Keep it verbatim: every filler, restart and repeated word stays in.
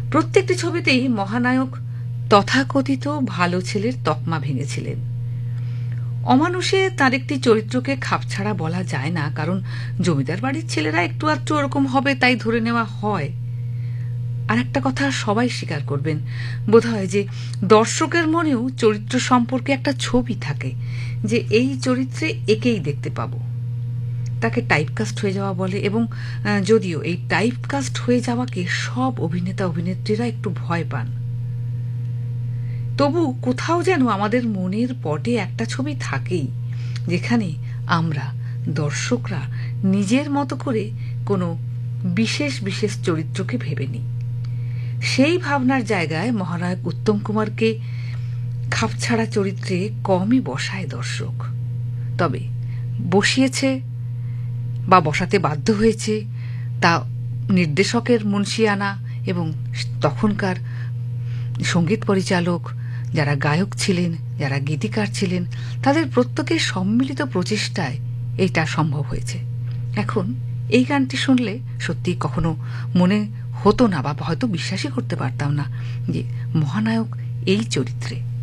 প্রত্যেকটি ছবিতেই মহানায়ক তথাকথিত ভালো ছেলের তকমা ভেঙেছিলেন। অমানুষে তার একটি চরিত্রকে খাপছাড়া বলা যায় না, কারণ জমিদার বাড়ির ছেলেরা একটু আধটু ওরকম হবে তাই ধরে নেওয়া হয়। আর একটা কথা সবাই স্বীকার করবেন বোধহয়, যে দর্শকের মনেও চরিত্র সম্পর্কে একটা ছবি থাকে যে এই চরিত্রে একেই দেখতে পাবো। তাকে টাইপকাস্ট হয়ে যাওয়া বলে, এবং যদিও এই টাইপকাস্ট হয়ে যাওয়াকে সব অভিনেতা অভিনেত্রীরা একটু ভয় পান, তবু কোথাও যেন আমাদের মনের পটে একটা ছবি থাকেই যেখানে আমরা দর্শকরা নিজের মতো করে কোনো বিশেষ বিশেষ চরিত্রকে ভেবে নিই। সেই ভাবনার জায়গায় মহানায়ক উত্তম কুমারকে খাপছাড়া চরিত্রে কমই বসায় দর্শক। তবে বসিয়েছে বা বসাতে বাধ্য হয়েছে তা নির্দেশকের মুন্সিয়ানা এবং তখনকার সঙ্গীত পরিচালক, যারা গায়ক ছিলেন, যারা গীতিকার ছিলেন, তাদের প্রত্যেকের সম্মিলিত প্রচেষ্টায় এইটা সম্ভব হয়েছে। এখন এই গানটি শুনলে সত্যি কখনো মনে হতো না বা হয়তো বিশ্বাসই করতে পারতাম না যে মহানায়ক এই চরিত্রে।